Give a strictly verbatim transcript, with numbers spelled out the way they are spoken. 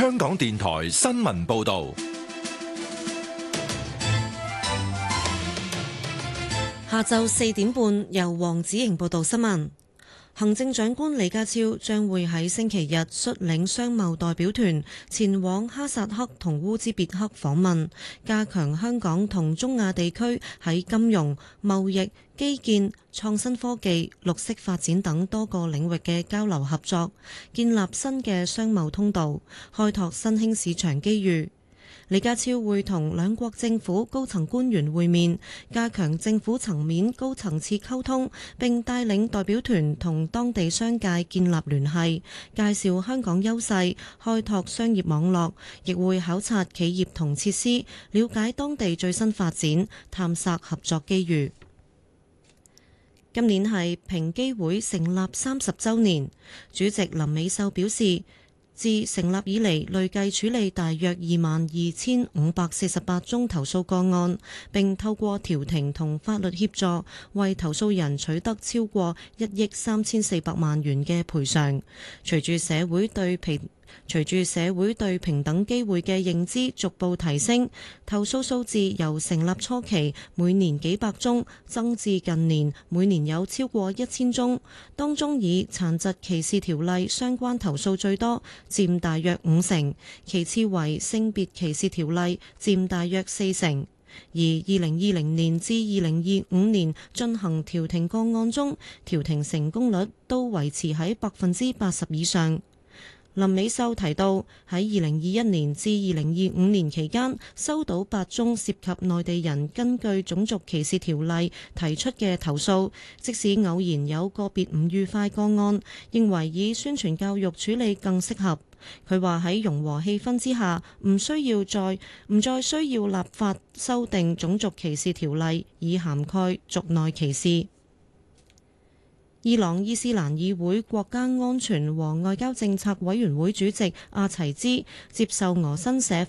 香港電台新聞報道。 下晝四點半，由黃子瑩報道新聞。行政長官李家超將會喺星期日率領商貿代表團前往哈薩克同烏茲別克訪問，加強香港同中亞地區喺金融、貿易、基建、創新科技、綠色發展等多個領域嘅交流合作，建立新嘅商貿通道，開拓新興市場機遇。李家超會同兩國政府高層官員會面，加強政府層面高層次溝通，並帶領代表團同當地商界建立聯繫，介紹香港優勢，開拓商業網絡，亦會考察企業同設施，了解當地最新發展，探索合作機遇。今年係平機會成立三十週年，主席林美秀表示，自成立以嚟，累計處理大約二萬二千五百四十八宗投訴個案，並透過調停同法律協助，為投訴人取得超過一億三千四百萬元嘅賠償。隨住社會對平隨住社會對平等機會嘅認知逐步提升，投訴數字由成立初期每年幾百宗增至近年每年有超過一千宗，當中以殘疾歧視條例相關投訴最多，佔大約五成，其次為性別歧視條例，佔大約四成。而二零二零年至二零二五年進行調停個案中，調停成功率都維持喺百分之八十以上。林美秀提到，喺二零二一年至二零二五年期間，收到八宗涉及內地人根據種族歧視條例提出嘅投訴，即使偶然有個別唔愉快個案，認為以宣傳教育處理更適合。佢話喺融和氣氛之下，唔需要再唔再需要立法修訂種族歧視條例，以涵蓋族內歧視。伊朗伊斯蘭議會國家安全和外交政策委員會主席阿齊茲接受俄新社